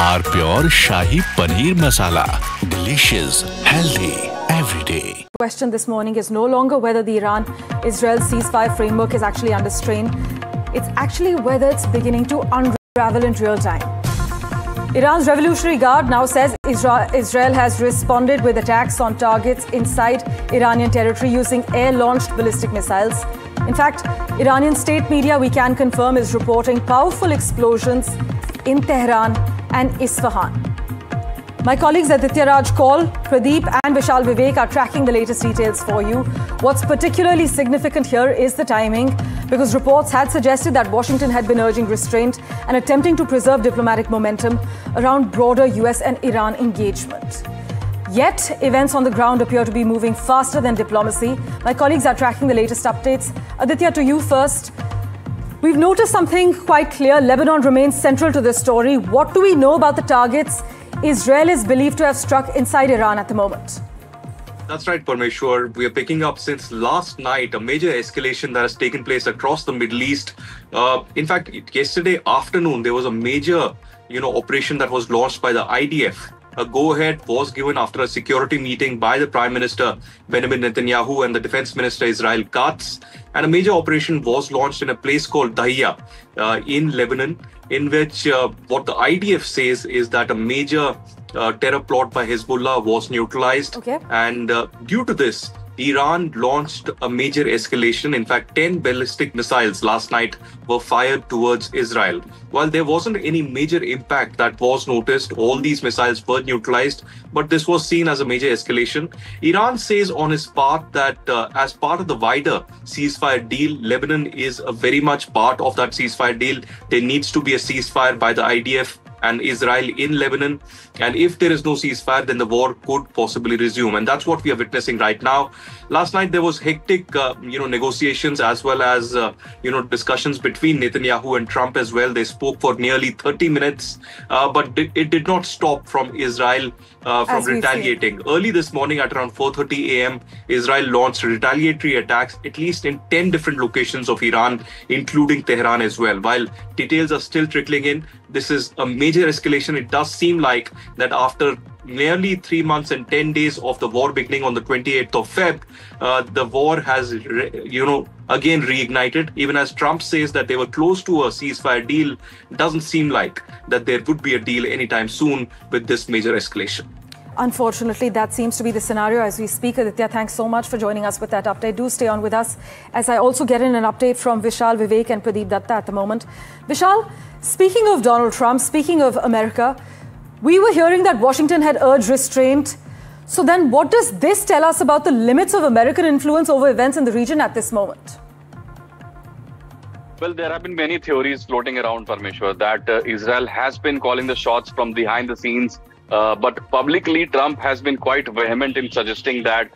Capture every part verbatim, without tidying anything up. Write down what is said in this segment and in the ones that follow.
R Pure Shahi Paneer Masala. Delicious, healthy, every day. The question this morning is no longer whether the Iran-Israel ceasefire framework is actually under strain. It's actually whether it's beginning to unravel in real time. Iran's Revolutionary Guard now says Israel has responded with attacks on targets inside Iranian territory using air-launched ballistic missiles. In fact, Iranian state media, we can confirm, is reporting powerful explosions in Tehran and Isfahan. My colleagues Aditya Raj Kaul, Pradeep and Vishal Vivek are tracking the latest details for you. What's particularly significant here is the timing, because reports had suggested that Washington had been urging restraint and attempting to preserve diplomatic momentum around broader U S and Iran engagement. Yet, events on the ground appear to be moving faster than diplomacy. My colleagues are tracking the latest updates. Aditya, to you first. We've noticed something quite clear. Lebanon remains central to this story. What do we know about the targets Israel is believed to have struck inside Iran at the moment? That's right, Parmeshwar. We are picking up since last night a major escalation that has taken place across the Middle East. Uh, in fact, yesterday afternoon, there was a major, you know, operation that was launched by the I D F. A go-ahead was given after a security meeting by the Prime Minister Benjamin Netanyahu and the Defense Minister Israel Katz. And a major operation was launched in a place called Dahiya uh, in Lebanon, in which uh, what the I D F says is that a major uh, terror plot by Hezbollah was neutralized. Okay. And uh, due to this, Iran launched a major escalation. In fact, ten ballistic missiles last night were fired towards Israel. While there wasn't any major impact that was noticed, all these missiles were neutralized, but this was seen as a major escalation. Iran says on its part that uh, as part of the wider ceasefire deal, Lebanon is a very much part of that ceasefire deal. There needs to be a ceasefire by the I D F and Israel in Lebanon. And if there is no ceasefire, then the war could possibly resume. And that's what we are witnessing right now. Last night, there was hectic, uh, you know, negotiations as well as, uh, you know, discussions between Netanyahu and Trump as well. They spoke for nearly thirty minutes, uh, but it did not stop from Israel uh, from retaliating. Early this morning at around four thirty a m, Israel launched retaliatory attacks, at least in ten different locations of Iran, including Tehran as well. While details are still trickling in, this is a major escalation. It does seem like that after nearly three months and ten days of the war beginning on the twenty-eighth of February, uh, the war has, you know, again reignited. Even as Trump says that they were close to a ceasefire deal, it doesn't seem like that there would be a deal anytime soon with this major escalation. Unfortunately, that seems to be the scenario as we speak. Aditya, thanks so much for joining us with that update. Do stay on with us as I also get in an update from Vishal Vivek and Pradeep Datta at the moment. Vishal, speaking of Donald Trump, speaking of America, we were hearing that Washington had urged restraint. So then what does this tell us about the limits of American influence over events in the region at this moment? Well, there have been many theories floating around, Parmeshwar, that uh, Israel has been calling the shots from behind the scenes. Uh, but publicly, Trump has been quite vehement in suggesting that.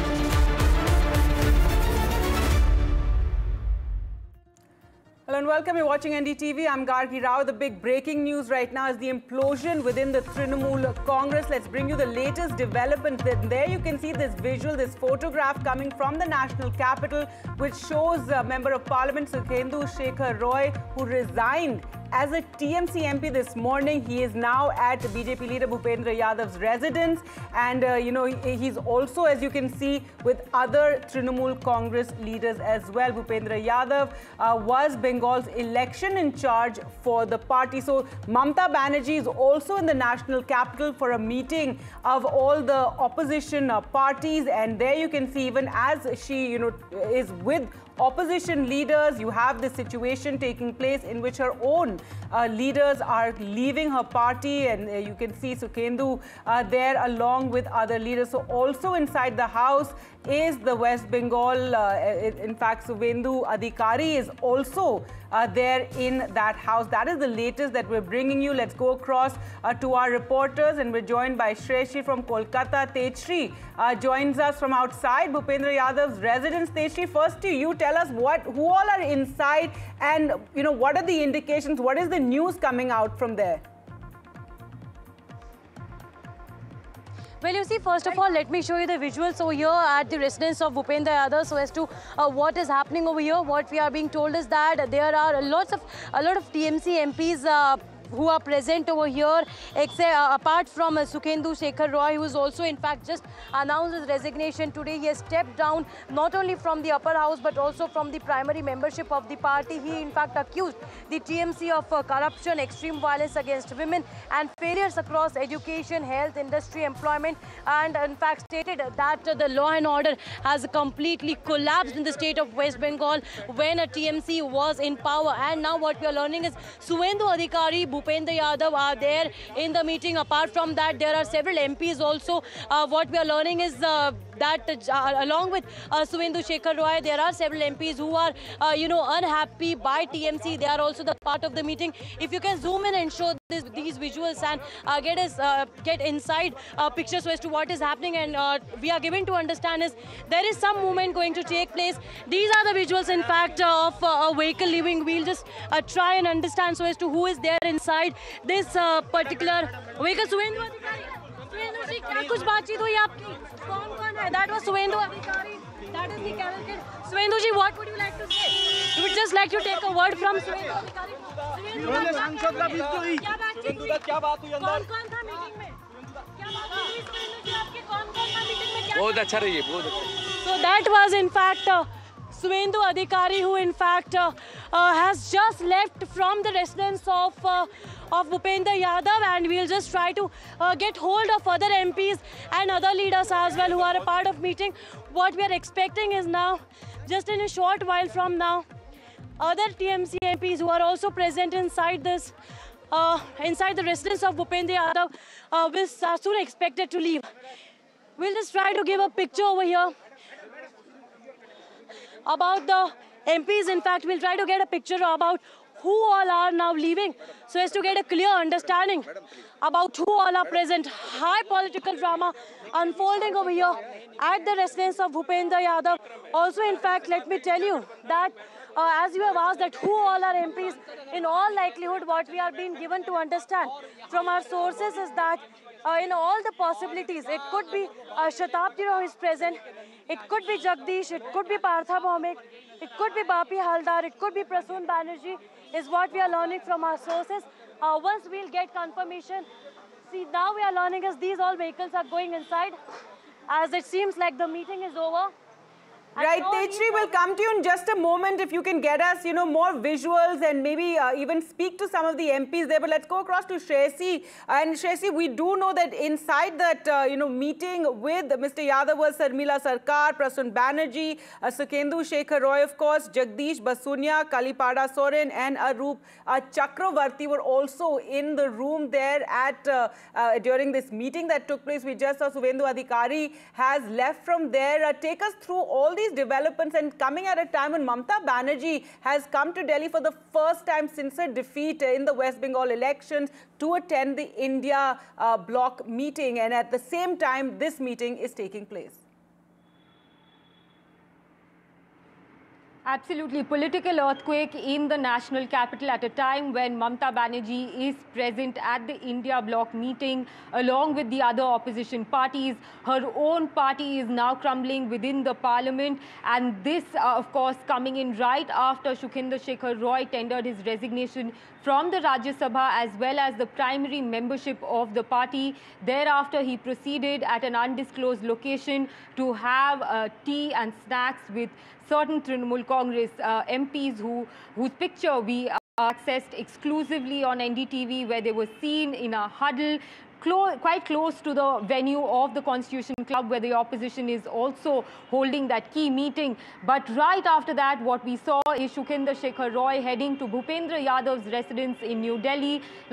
Hello and welcome. You're watching N D T V. I'm Gargi Rao. The big breaking news right now is the implosion within the Trinamool Congress. Let's bring you the latest development. There you can see this visual, this photograph coming from the national capital, which shows a Member of Parliament Sukhendu Shekhar Roy, who resigned as a T M C M P this morning. He is now at B J P leader Bhupendra Yadav's residence. And, uh, you know, he's also, as you can see, with other Trinamool Congress leaders as well. Bhupendra Yadav uh, was Bengal's election in charge for the party. So Mamata Banerjee is also in the national capital for a meeting of all the opposition uh, parties. And there you can see, even as she, you know, is with opposition leaders, you have this situation taking place in which her own uh, leaders are leaving her party, and uh, you can see Sukhendu uh, there along with other leaders. So also inside the house is the West Bengal, uh, in fact Suvendu Adhikari is also uh, there in that house. That is the latest that we're bringing you. Let's go across uh, to our reporters, and we're joined by Shreshri from Kolkata. Tejshri uh, joins us from outside Bhupendra Yadav's residence. Tejshri, first to you, tell us what, who all are inside, and you know, what are the indications, what is the news coming out from there? Well, you see, first of all, let me show you the visuals over here at the residence of Bhupendra Yadav. So as to uh, what is happening over here, what we are being told is that there are lots of a lot of T M C M Ps uh, who are present over here, except, uh, apart from uh, Sukhendu Shekhar Roy, who is also in fact just announced his resignation today. He has stepped down not only from the upper house but also from the primary membership of the party. He in fact accused the T M C of uh, corruption, extreme violence against women and failures across education, health, industry, employment, and in fact stated that uh, the law and order has completely collapsed in the state of West Bengal when a T M C was in power. And now what we are learning is Suvendu Adhikari, Bhupendra Yadav are there in the meeting. Apart from that, there are several M Ps also. Uh, what we are learning is uh, that uh, along with uh, Sukhendu Shekhar Roy, there are several M Ps who are, uh, you know, unhappy by T M C. They are also the part of the meeting. If you can zoom in and show this, these visuals and uh, get us uh, get inside uh, pictures as to what is happening, and uh, we are given to understand is there is some movement going to take place. These are the visuals, in fact, uh, of uh, a vehicle leaving. We'll just uh, try and understand so as to who is there inside this uh, particular vehicle. Suvendu Adhikari, Suvendu ji, क्या कुछ बातचीत हुई आपकी? कौन कौन है? That was Suvendu Adhikari. That is the cavalcade. Suvendu ji, what would you like to say? We would just like to take a word from Suvendu Adhikari. Suvendu सांसद का भी हुई. क्या बातचीत हुई? क्या बात हुई अंदर? कौन कौन था मीटिंग में? क्या बात हुई सुवेंदु जी आपके? कौन कौन था मीटिंग में? क्या? बहुत अच्छा रही है, बहुत अच्छा. So that was in fact uh, Suvendu Adhikari, who in fact uh, uh, has just left from the residence of uh, of Bhupendra Yadav, and we'll just try to uh, get hold of other M Ps and other leaders as well who are a part of meeting. What we are expecting is now, just in a short while from now, other T M C M Ps who are also present inside this, uh, inside the residence of Bhupendra Yadav, uh, will are soon expected to leave. We'll just try to give a picture over here about the M Ps. In fact, we'll try to get a picture about who all are now leaving so as to get a clear understanding about who all are present. High political drama unfolding over here at the residence of Bhupendra Yadav. Also, in fact, let me tell you that uh, as you have asked that who all are M Ps, in all likelihood what we are being given to understand from our sources is that uh, in all the possibilities, it could be uh, Shatabdi Rao is present, it could be Jagdish, it could be Partha Bhaumik, it could be Bapi Haldar, it could be Prasoon Banerjee, is what we are learning from our sources. Uh, once we'll get confirmation, see, now we are learning as these all vehicles are going inside, as it seems like the meeting is over. Right, Tejashree, will come to you in just a moment if you can get us, you know, more visuals and maybe uh, even speak to some of the M Ps there. But let's go across to Shreyasi. And Shreyasi, we do know that inside that, uh, you know, meeting with Mister Yadav was Sarmila Sarkar, Prasoon Banerjee, uh, Sukhendu Shekhar Roy, of course, Jagdish Basunia, Kalipada Soren, and Arup uh, Chakravarti were also in the room there at uh, uh, during this meeting that took place. We just saw Suvendu Adhikari has left from there. Uh, take us through all the these developments, and coming at a time when Mamata Banerjee has come to Delhi for the first time since her defeat in the West Bengal elections to attend the India uh, bloc meeting, and at the same time this meeting is taking place. Absolutely. Political earthquake in the national capital at a time when Mamata Banerjee is present at the India bloc meeting along with the other opposition parties. Her own party is now crumbling within the parliament, and this uh, of course coming in right after Sukhendu Shekhar Roy tendered his resignation from the Rajya Sabha as well as the primary membership of the party. Thereafter, he proceeded at an undisclosed location to have uh, tea and snacks with certain Trinamool Congress uh, M Ps who, whose picture we uh, accessed exclusively on N D T V, where they were seen in a huddle Clo quite close to the venue of the Constitution Club, where the opposition is also holding that key meeting. But right after that, what we saw is Sukhendu Shekhar Roy heading to Bhupendra Yadav's residence in New Delhi.